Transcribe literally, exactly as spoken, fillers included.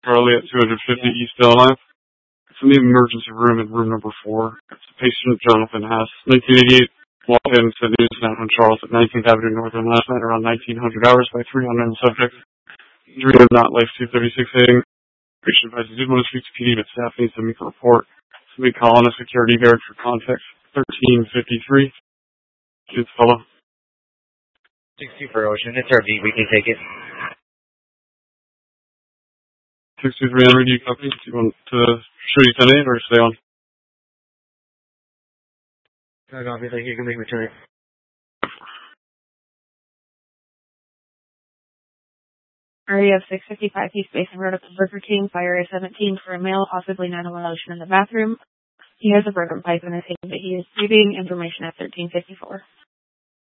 Charlie at two fifty East Belknap. It's in the emergency room in room number four. It's a patient, Jonathan Hess, nineteen eighty-eight. Walked in and said he was down on Charles at nineteenth Avenue Northern last night around nineteen hundred hours by three unknown subjects. Injury of not life two thirty-six A. Patient advised he did want to speak to P D, but staff needs to make a report. Somebody call on a security guard for context. thirteen fifty-three. Good fellow. sixty for Ocean. It's R V. We can take it. six two three hundred, you copy? Do you want to show you ten eight or stay on? I copy. Thank you. You can make me ten eight. R E F six fifty-five, East Basin Road up to Burger King, fire A seventeen for a male, possibly nine eleven Ocean in the bathroom. He has a broken pipe in his hand, but he is receiving information at thirteen fifty-four.